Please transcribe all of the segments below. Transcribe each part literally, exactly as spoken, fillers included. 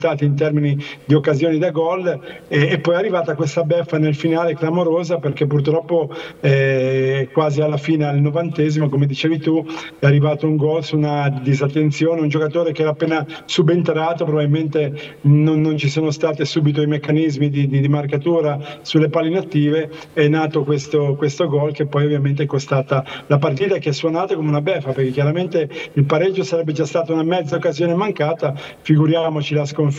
in termini di occasioni da gol, e, e poi è arrivata questa beffa nel finale clamorosa, perché purtroppo eh, quasi alla fine, al novantesimo, come dicevi tu, è arrivato un gol su una disattenzione, un giocatore che era appena subentrato, probabilmente non, non ci sono stati subito i meccanismi di, di, di marcatura sulle palle inattive, è nato questo, questo gol che poi ovviamente è costata la partita, che è suonata come una beffa, perché chiaramente il pareggio sarebbe già stata una mezza occasione mancata, figuriamoci la sconfitta.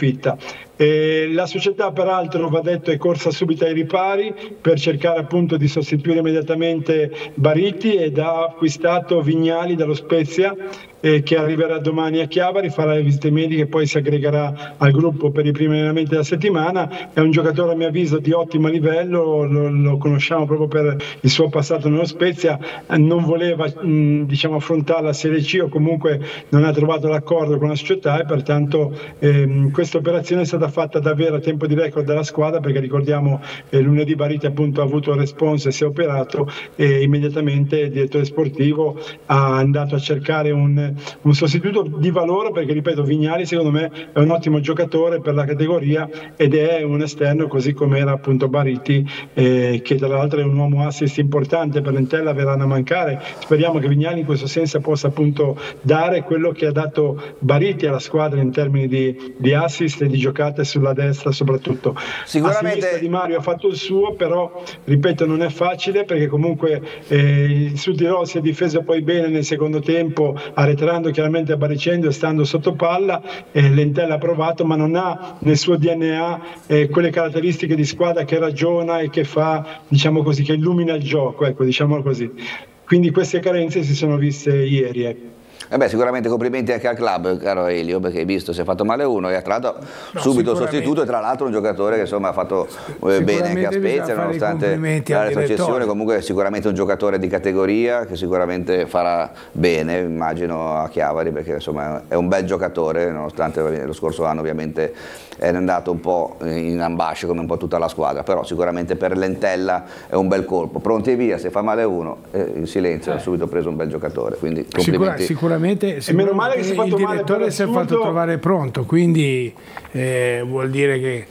E la società, peraltro, va detto, è corsa subito ai ripari per cercare appunto di sostituire immediatamente Bariti, ed ha acquistato Vignali dallo Spezia, eh, che arriverà domani a Chiavari, farà le visite mediche e poi si aggregherà al gruppo per i primi allenamenti della settimana. È un giocatore, a mio avviso, di ottimo livello, lo, lo conosciamo proprio per il suo passato nello Spezia, non voleva mh, diciamo affrontare la Serie C, o comunque non ha trovato l'accordo con la società, e pertanto ehm, questa operazione è stata fatta davvero a tempo di record dalla squadra, perché ricordiamo eh, lunedì Bariti appunto ha avuto il responso e si è operato, e immediatamente il direttore sportivo ha andato a cercare un un sostituto di valore, perché ripeto, Vignali secondo me è un ottimo giocatore per la categoria, ed è un esterno così come era appunto Bariti, eh, che tra l'altro è un uomo assist importante per l'Entella, verranno a mancare. Speriamo che Vignali in questo senso possa appunto dare quello che ha dato Bariti alla squadra in termini di, di assist e di giocate sulla destra soprattutto. Sicuramente A sinistra Di Mario ha fatto il suo, però ripeto non è facile, perché comunque eh, il Südtirol si è difeso poi bene nel secondo tempo, arretrando chiaramente a Baricendo e stando sotto palla. eh, L'Entella ha provato, ma non ha nel suo D N A eh, quelle caratteristiche di squadra che ragiona e che fa, diciamo così, che illumina il gioco, ecco, diciamolo così. Quindi queste carenze si sono viste ieri. Ecco. Eh beh, sicuramente complimenti anche al club, caro Elio, perché hai visto si è fatto male uno e ha tratto no, subito sostituto, e tra l'altro un giocatore che insomma ha fatto eh, bene anche a Spezia, nonostante la retrocessione. Comunque sicuramente un giocatore di categoria che sicuramente farà bene, immagino, a Chiavari, perché insomma è un bel giocatore, nonostante lo scorso anno ovviamente è andato un po' in ambasce come un po' tutta la squadra, però sicuramente per l'Entella è un bel colpo. Pronti e via, se fa male uno, eh, in silenzio, eh. ha subito preso un bel giocatore, quindi complimenti. Sicura, sicuramente Sicuramente, e meno male che si è fatto il direttore si è fatto trovare pronto, quindi eh, vuol dire che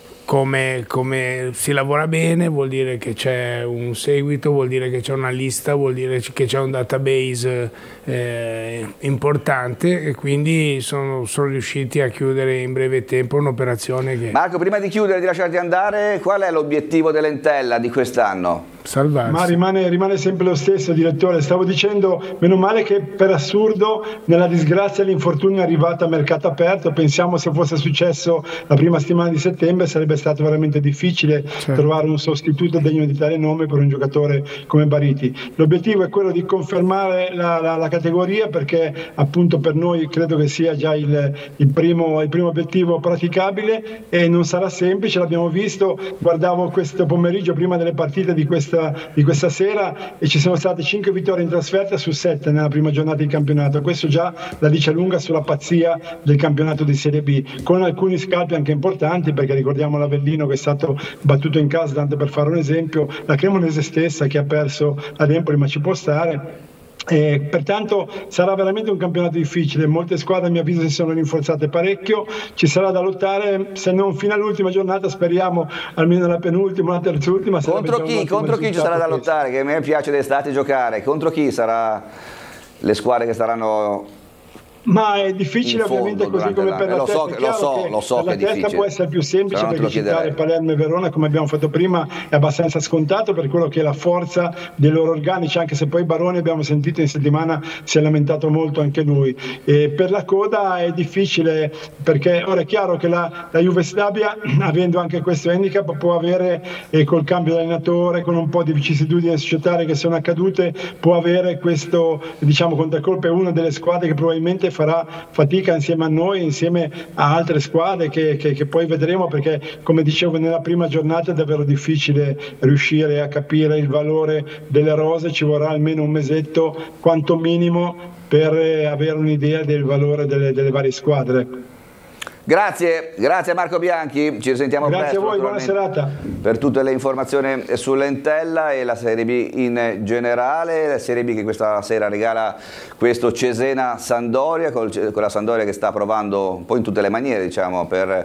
come, come si lavora bene, vuol dire che c'è un seguito, vuol dire che c'è una lista, vuol dire che c'è un database eh, importante, e quindi sono, sono riusciti a chiudere in breve tempo un'operazione che... Marco, prima di chiudere, di lasciarti andare, qual è l'obiettivo dell'Entella di quest'anno? Salvarsi. Ma rimane, rimane sempre lo stesso, direttore. Stavo dicendo, meno male che per assurdo nella disgrazia l'infortunio è arrivato a mercato aperto. Pensiamo, se fosse successo la prima settimana di settembre, sarebbe stato veramente difficile certo. trovare un sostituto degno di tale nome per un giocatore come Bariti. L'obiettivo è quello di confermare la, la, la categoria, perché appunto per noi credo che sia già il, il, primo, il primo obiettivo praticabile, e non sarà semplice, l'abbiamo visto. Guardavo questo pomeriggio prima delle partite di questa di questa sera, e ci sono state cinque vittorie in trasferta su sette nella prima giornata di campionato. Questo già la dice lunga sulla pazzia del campionato di Serie B, con alcuni scalpi anche importanti, perché ricordiamo l'Avellino che è stato battuto in casa, tanto per fare un esempio, la Cremonese stessa che ha perso ad Empoli, ma ci può stare. Eh, pertanto sarà veramente un campionato difficile, molte squadre a mio avviso si sono rinforzate parecchio, ci sarà da lottare, se non fino all'ultima giornata, speriamo almeno la penultima, la terzultima. Contro chi, contro chi ci sarà da lottare? Che a me piace d'estate giocare, contro chi sarà le squadre che saranno... Ma è difficile ovviamente, così come per la lo testa. So, lo so, lo so per che la testa può essere più semplice, perché citare Palermo e Verona, come abbiamo fatto prima, è abbastanza scontato per quello che è la forza dei loro organici, anche se poi Baroni, abbiamo sentito in settimana, si è lamentato molto anche lui. E per la coda è difficile, perché ora è chiaro che la, la Juve Stabia, avendo anche questo handicap, può avere, eh, col cambio di allenatore, con un po' di vicissitudini societarie che sono accadute, può avere questo, diciamo, contraccolpo. È una delle squadre che probabilmente farà fatica insieme a noi, insieme a altre squadre che, che, che poi vedremo, perché come dicevo nella prima giornata è davvero difficile riuscire a capire il valore delle rose, ci vorrà almeno un mesetto quanto minimo per avere un'idea del valore delle, delle varie squadre. Grazie, grazie a Marco Bianchi, ci risentiamo grazie presto. Grazie a voi, buona serata. Per tutte le informazioni sull'Entella e la Serie B in generale, la Serie B che questa sera regala questo Cesena-Sandoria, con la Sandoria che sta provando un po' in tutte le maniere, diciamo, per